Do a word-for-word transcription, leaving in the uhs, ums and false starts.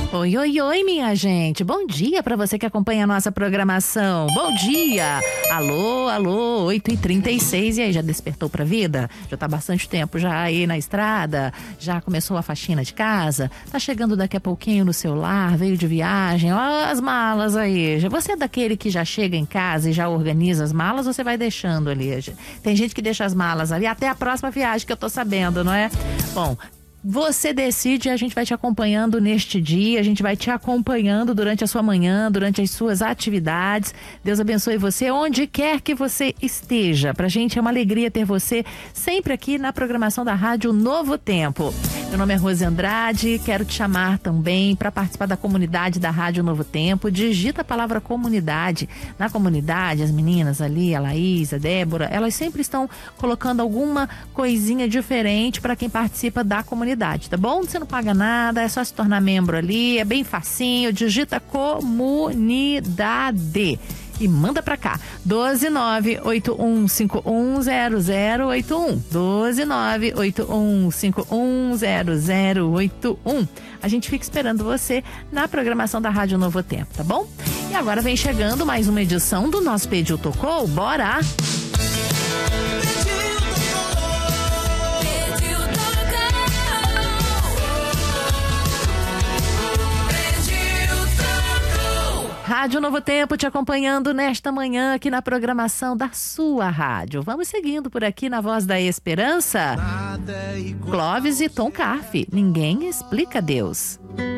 Oi, oi, oi, minha gente. Bom dia para você que acompanha a nossa programação. Bom dia. Alô, alô, oito e trinta e seis. E aí, já despertou pra vida? Já tá bastante tempo já aí na estrada? Já começou a faxina de casa? Tá chegando daqui a pouquinho no seu lar? Veio de viagem? Ó as malas aí. Você é daquele que já chega em casa e já organiza as malas ou você vai deixando ali? Tem gente que deixa as malas ali até a próxima viagem, que eu tô sabendo, não é? Bom, você decide, a gente vai te acompanhando neste dia, a gente vai te acompanhando durante a sua manhã, durante as suas atividades. Deus abençoe você onde quer que você esteja. Pra gente é uma alegria ter você sempre aqui na programação da Rádio Novo Tempo. Meu nome é Rose Andrade, quero te chamar também para participar da comunidade da Rádio Novo Tempo. Digita a palavra comunidade. Na comunidade, as meninas ali, a Laís, a Débora, elas sempre estão colocando alguma coisinha diferente para quem participa da comunidade. Tá bom? Você não paga nada, é só se tornar membro ali, é bem facinho, digita comunidade e manda pra cá, doze nove oito um cinco um zero zero oito um, doze nove oito um cinco um zero zero oito um. A gente fica esperando você na programação da Rádio Novo Tempo, tá bom? E agora vem chegando mais uma edição do nosso Pediu Tocou, bora! Rádio Novo Tempo te acompanhando nesta manhã aqui na programação da sua rádio. Vamos seguindo por aqui na Voz da Esperança. Clóvis e Tom Carfe, Ninguém Explica Deus.